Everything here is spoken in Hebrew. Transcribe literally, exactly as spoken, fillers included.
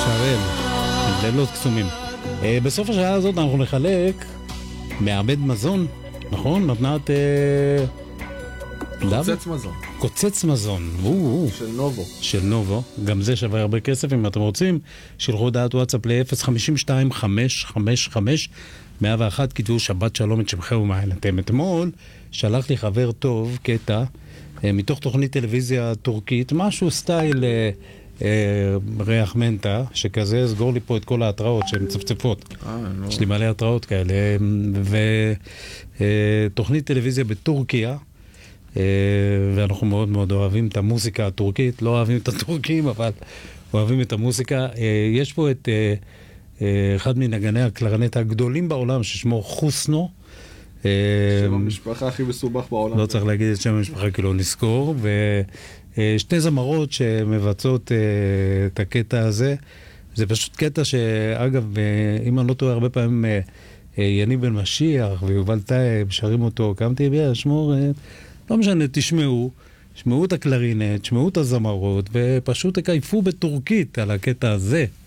שרן, לילות קסומים. בסוף השעה הזאת אנחנו נחלק מעבד מזון, נכון? מתנת... קוצץ מזון. קוצץ מזון. של נובו. של נובו. גם זה שווה הרבה כסף אם אתם רוצים. שלחו הודעת וואטסאפ ל-אפס חמש שתיים חמש חמש חמש מאה ואחת, כתבו שבת שלום את שמכם ומעלתם. אתמול שלח לי חבר טוב קטע מתוך תוכנית טלוויזיה טורקית, משהו סטייל ריח מנטה, שכזה סגור לי פה את כל ההתראות שהן צפצפות. יש לי מלא התראות כאלה. ותוכנית טלוויזיה בטורקיה, ואנחנו מאוד מאוד אוהבים את המוזיקה הטורקית, לא אוהבים את הטורקים, אבל אוהבים את המוזיקה. יש פה את אחד מנגני הקלרנט הגדולים בעולם, ששמו חוסנו. שם המשפחה הכי מסובך בעולם. לא צריך להגיד את שם המשפחה כי לא נזכור. ושתי זמרות שמבצעות את הקטע הזה. זה פשוט קטע שאגב, אם אני לא טועה, הרבה פעמים יניב בן משיח ויובל טייב שרים אותו, קמתי בי, שמור, לא משנה, תשמעו, שמעו את הקלרינט, שמעו את הזמרות, ופשוט תקייפו בטורקית על הקטע הזה.